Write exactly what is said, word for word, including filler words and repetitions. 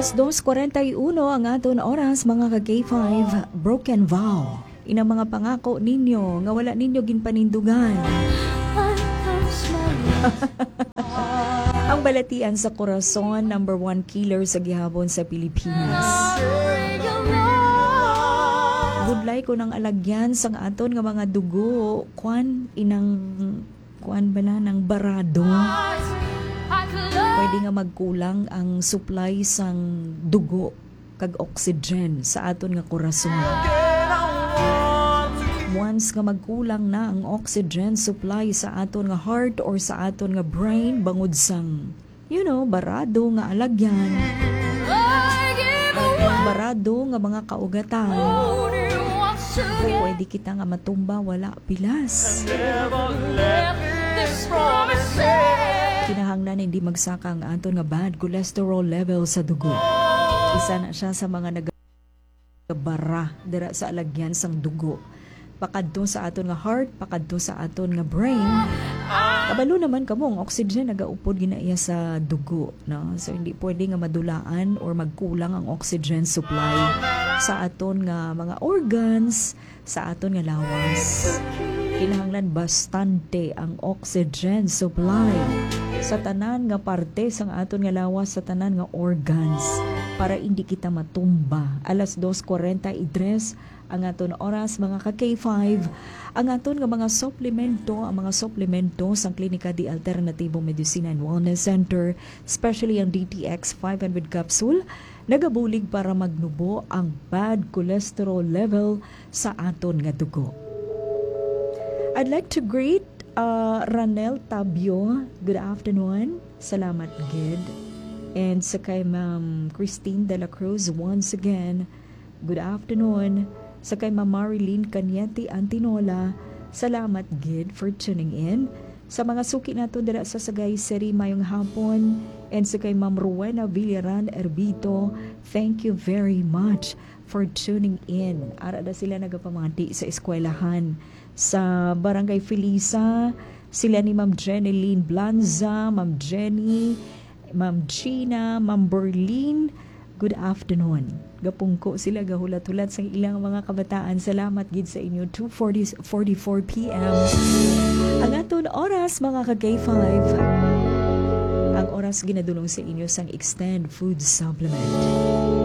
Alas dos forty-one ang aton oras mga ka-K five, Broken Vow. Inang mga pangako ninyo, nga wala ninyo ginpanindugan. Ang balatian sa Corazon, number one killer sa gihapon sa Pilipinas. Budlay ko ng alagyan sang aton nga mga dugo, kwan inang kwan bala ng barado. Pwede nga magkulang ang supply sang dugo kag oxygen sa aton nga korason. Once nga magkulang na ang oxygen supply sa aton nga heart or sa aton nga brain bangod sang, you know, barado nga alagyan, barado nga mga kaugatan, pwede kita nga matumba wala pilas. Kinahanglan hindi magsaka ang aton nga bad cholesterol level sa dugo. Isa na siya sa mga nagabara dira sa alagyan sang dugo. Pakadto sa aton nga heart, pakadto sa aton nga brain. Kabalo naman kamo ang oxygen nagaupod ginaiya sa dugo, no? So hindi pwede nga madulaan or magkulang ang oxygen supply sa aton nga mga organs, sa aton nga lawas. Kinahanglan bastante ang oxygen supply sa tanan nga parte sang aton nga lawas, sa tanan nga organs, para hindi kita matumba. Alas dos forty-three ang aton oras mga ka-K five. Ang aton nga mga suplemento, ang mga suplemento sang Klinika di Alternativo Medicina and Wellness Center, especially ang D T X five hundred capsule, nagabulig para magnubo ang bad cholesterol level sa aton nga dugo. I'd like to greet uh, Ranel Tabio. Good afternoon. Salamat, Gid. And sa kay Ma'am Christine De La Cruz, once again, good afternoon. Sa kay Ma'am Marilyn Cañete Antinola, salamat, Gid, for tuning in. Sa mga suki nato dira sa Sagay City, mayong hapon. And sa kay Ma'am Rowena Villaran Erbito, thank you very much for tuning in. Ara na sila nagapamati sa eskwelahan sa Barangay Felisa. Sila ni Ma'am Jeneline Blanza, Ma'am Jenny, Ma'am Gina, Ma'am Berlin. Good afternoon. Gapungko sila gahulat-hulat sa ilang mga kabataan. Salamat gid sa inyo. two forty-four p.m. Ang aton oras mga ka-K five. Ang oras ginadulong sa inyo sang Extend Food Supplement.